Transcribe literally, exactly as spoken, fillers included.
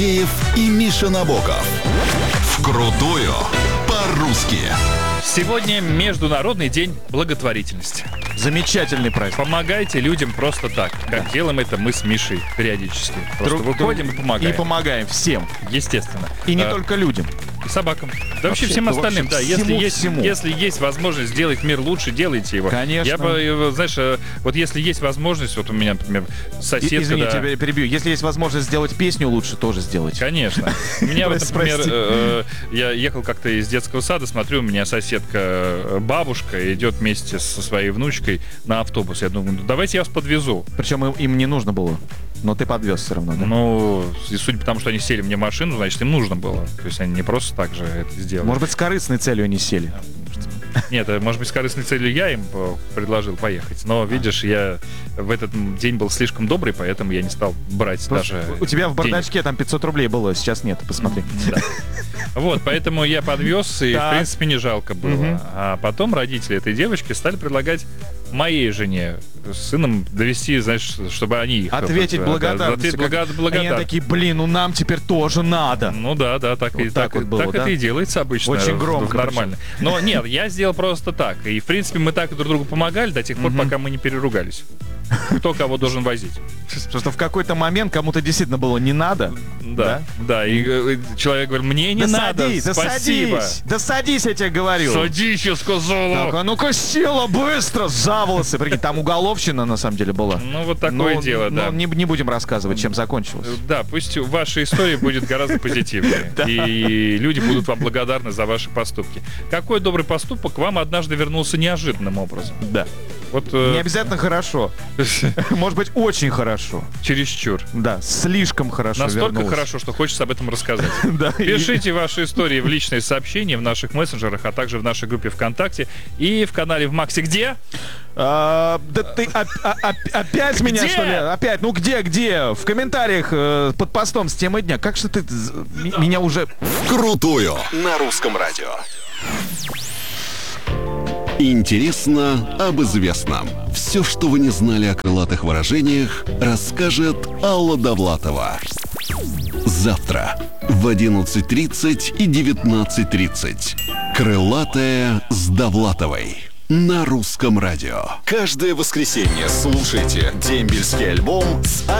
и Миша Набоков. Вкрутую по-русски. Сегодня Международный день благотворительности. Замечательный праздник. Помогайте людям просто так, как да. делаем это мы с Мишей периодически. Просто Друг, выходим друг, и помогаем. И помогаем всем. Естественно. И не а, только людям. И собакам. Да вообще, вообще всем да остальным. вообще Да, всему, если, есть, всему. если есть возможность сделать мир лучше, делайте его. Конечно. Я бы, знаешь, вот если есть возможность, вот у меня, например, соседка... И, извини, да, тебя перебью. Если есть возможность сделать песню, лучше тоже сделать. Конечно. У меня вот, например, я ехал как-то из детского сада, смотрю, у меня соседка бабушка идет вместе со своей внучкой на автобус. Я думаю, ну давайте я вас подвезу. Причем им, им не нужно было. Но ты подвез все равно, да? Ну, и судя по тому, что они сели мне в машину, значит, им нужно было. То есть они не просто так же это сделали. Может быть, с корыстной целью они сели. Нет, может быть, с корыстной целью я им предложил поехать. Но, видишь, я в этот день был слишком добрый, поэтому я не стал брать Просто даже у тебя в бардачке денег. Там пятьсот рублей было, сейчас нет, посмотри. Да. Вот, поэтому я подвез, и, да. в принципе, не жалко было. Угу. А потом родители этой девочки стали предлагать моей жене с сыном довести, знаешь, чтобы они их... Ответить благодарностью. Да, ответить благодар... Они такие, блин, ну нам теперь тоже надо. Ну да, да, так, вот и, так, так, вот было, так да? это и делается обычно. Очень громко. Нормально. Но нет, я сделал просто так. И, в принципе, мы так друг другу помогали до тех пор, пока мы не переругались. Кто кого должен возить. Просто в какой-то момент кому-то действительно было не надо. Да, да. да. И э, человек говорит, мне не да надо, садись, спасибо. Да садись, да садись, я тебе говорю. Садись, я сказала. Так, а ну-ка села быстро, за волосы. Прикинь, там уголовщина на самом деле была. Ну вот такое но, дело, да. Но не, не будем рассказывать, чем закончилось. Да, пусть ваша история будет гораздо позитивнее. И люди будут вам благодарны за ваши поступки. Какой добрый поступок вам однажды вернулся неожиданным образом? Да. Вот, э... Не обязательно хорошо. Может быть, очень хорошо. Чересчур. Да, слишком хорошо. Настолько вернулся. хорошо, что хочется об этом рассказать. Да. Пишите ваши истории в личные сообщения в наших мессенджерах, а также в нашей группе ВКонтакте и в канале в Максе. Где? А, да ты а, а, а, опять где? меня, что ли? Опять? Ну где, где? В комментариях э, под постом с темой дня. Как же ты м- меня уже... Крутую на русском радио. Интересно об известном. Все, что вы не знали о крылатых выражениях, расскажет Алла Довлатова. Завтра в одиннадцать тридцать и девятнадцать тридцать. Крылатая с Довлатовой. На русском радио. Каждое воскресенье слушайте дембельский альбом с